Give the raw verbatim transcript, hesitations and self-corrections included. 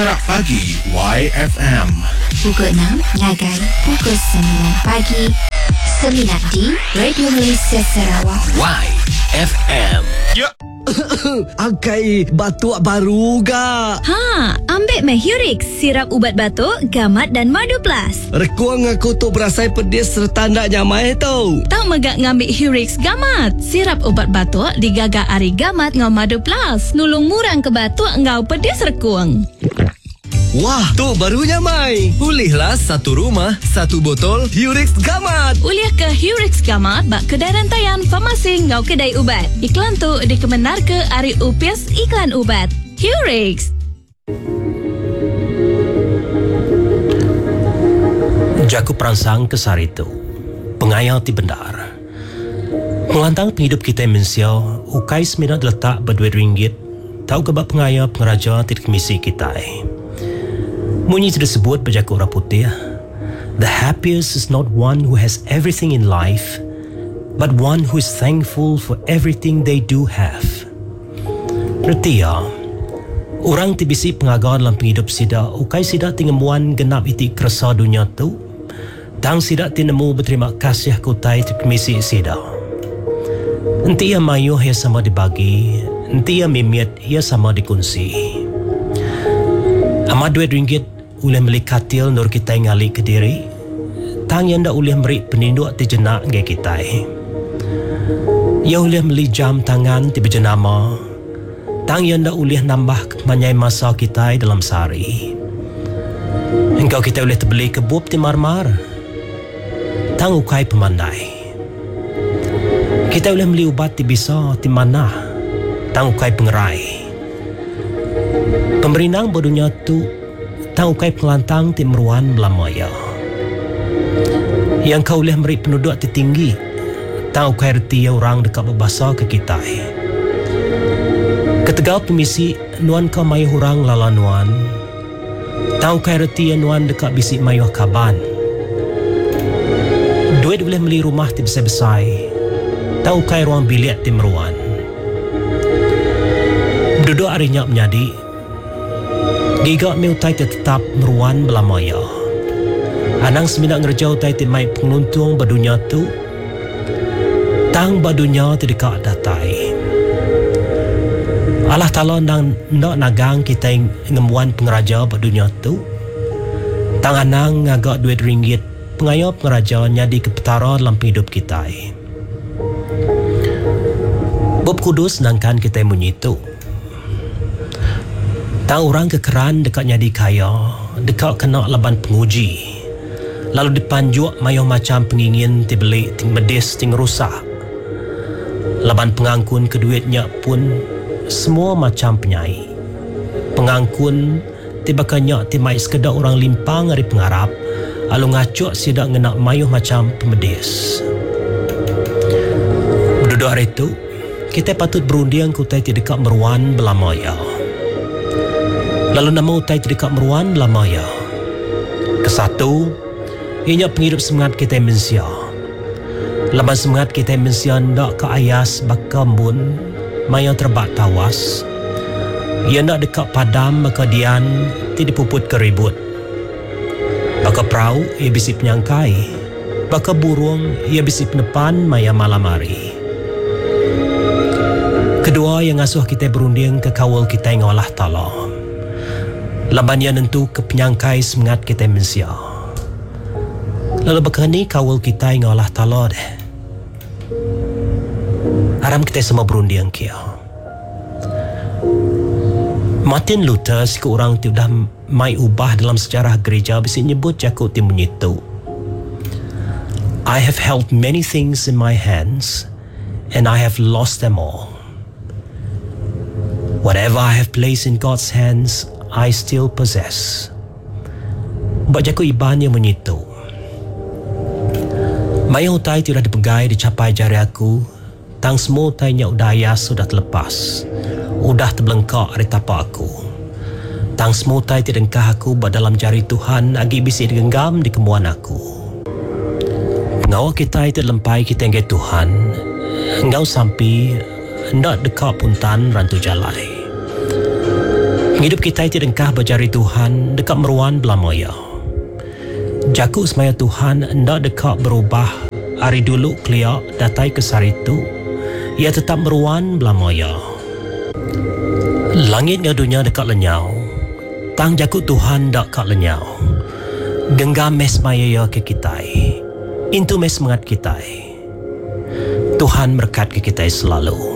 Gerak Pagi Y F M. Pukul enam ngagai pukul sembilan pagi. Sembilan di Radio Malaysia Sarawak Y F M. Ya. Angkai batuk baru ga? Ha, ambil Mehurix, sirap ubat batuk, gamat dan madu plus. Rekuang aku tu berasai pedis serta nak nyamai tau. Tak megak ngambil Hurix gamat. Sirap ubat batuk digagak ari gamat ngau madu plus. Nulung murang ke batuk ngau pedis rekuang. Wah, tu baru nyamai. Pulihlah satu rumah, satu botol Hurix Gamat. Uliah ke Hurix gamat bak kedai rantaian farmasi ngau kedai ubat. Iklan tu dikemenar ke ari upias iklan ubat. Hurix. Jaku perangsang ke saritu. Pengayal ti bendar. Melantang penghidup kita mensiau, ukai seminat letak berduit ringgit. Tahu kebab pengayal pengeraja ti kemisi kita. Munyi sudah sebut berjaku orang putih. The happiest is not one who has everything in life, but one who is thankful for everything they do have. Reti ya, orang ti bisi pengagar dalam penghidup sida, ukai sida tingemuan genap iti kerasa dunia tu, tang sida tinemu berterima kasih kutai ti kemisi sida. Enti ya mayuh ya sama dibagi, enti ya mimiat ya sama dikunci. Amat duit ringgit uleh beli katil nur kita ngali ke diri, tang yang dah uleh beri peninduk ti jenak gaya kita. Ya uleh beli jam tangan ti berjenama, tang yang dah uleh nambah manyai masa kita dalam sehari. Engkau kita uleh terbeli kebub ti marmar, tang ukai pemandai. Kita uleh beli ubat ti bisa ti mana, tang ukai pengerai. Pemberinang berdunia tu tang ukai pelantang ti meruan belamaya. Yang kau boleh beri penduduk ti tinggi, tang ukai reti orang dekat berbahasa ke kita. Ketegal pemisi nuan kau mayuh orang lala nuan, tang ukai reti nuan dekat bisi mayuh kaban. Duit boleh beli rumah ti besar-besar, tang ukai ruang bilik ti meruan. Duduk harinya menjadi Giga mi utai tetap meruan belamaya. Anang seminat ngerjau utai ti mai penguntung badunya tu, tang badunya ti dekat datai. Allah Ta'ala nang nak nagang kita ngemuan pengeraja badunya tu, tang anang ngagak duit ringgit pengayau pengeraja nyadi kepetara dalam hidup kita. Bob kudus nangkan kita munyi tu. Tang orang kekeran dekat nyadi kaya, dekat kena laban penguji. Lalu dipanjuk mayuh macam pengingin ti belik, ting medis, ting rusak. Laban pengangkun keduitnya pun semua macam penyai. Pengangkun ti bakanya ti mai sekedar orang limpang dari pengarap, lalu ngacuk sidak ngenak mayuh macam pemedis. Berduduk hari itu, kita patut berundiang kutai ti dekat meruan belamaya. Lalu nama utai dekat meruan belamaya. Kesatu, ianya penghidup semangat kita mensia. Laban semangat kita mensia ndak ke ayas bakambun, maya terbak tawas. Ia nak dekat padam maka dian ti dipuput keribut. Baka perahu ia bisi penyangkai. Baka burung ia bisi penepan maya malam hari. Kedua yang asuh kita berunding ke kawal kita yang Allah Ta'ala. Laban yang nentu ke penyangkai semangat kita mensia. Lalu bakani kawal kita yang Allah Ta'ala deh. Aram kita semua berunding kia. Martin Luther si orang tu dah mai ubah dalam sejarah gereja bisi nyebut jakut tim menyitu. I have held many things in my hands and I have lost them all. Whatever I have placed in God's hands, I still possess. Bajaku ibannya menyitu. Maya utai tidak dipegai dicapai jari aku. Tang semua utainya udaya sudah terlepas. Udah terbelengkak dari tapak aku. Tang semua utai tidak engkah aku dalam jari Tuhan agi bisi digenggam di kemuan aku. Pengawal kita itu lempai kita engkau Tuhan. Engkau sampai hendak dekat puntan rantu jalai. Hidup kita tidakkah berjari Tuhan dekat meruan belamaya. Jaku semaya Tuhan hendak dekat berubah. Hari dulu keliak datai ke saritu. Ia tetap meruan belamaya. Langit dengan dunia dekat lenyau. Tang jaku Tuhan dak kat lenyau. Genggam mes maya ya ke kitai. Intu mes mengat kitai. Tuhan berkat ke kitai selalu.